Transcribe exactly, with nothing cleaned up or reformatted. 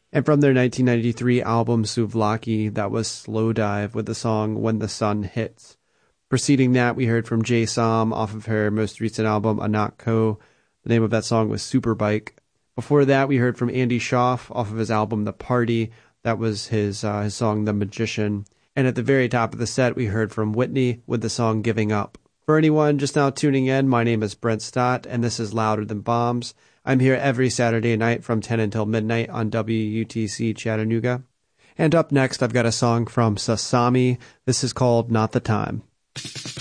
And from their nineteen ninety-three album Souvlaki, that was Slowdive with the song When the Sun Hits. Preceding that, we heard from Jay Som off of her most recent album, Anatko. The name of that song was Superbike. Before that, we heard from Andy Schaaf off of his album The Party. That was his, uh, his song The Magician. And at the very top of the set, we heard from Whitney with the song Giving Up. For anyone just now tuning in, my name is Brent Stott, and this is Louder Than Bombs. I'm here every Saturday night from ten until midnight on W U T C Chattanooga. And up next, I've got a song from Sasami. This is called Not the Time.